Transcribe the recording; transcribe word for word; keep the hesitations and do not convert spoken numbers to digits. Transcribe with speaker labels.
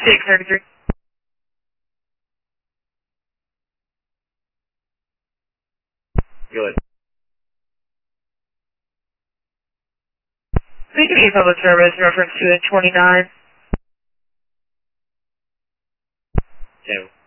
Speaker 1: six thirty-three.
Speaker 2: Good.
Speaker 1: P Q B Public Service, reference to it twenty-nine.
Speaker 2: Two.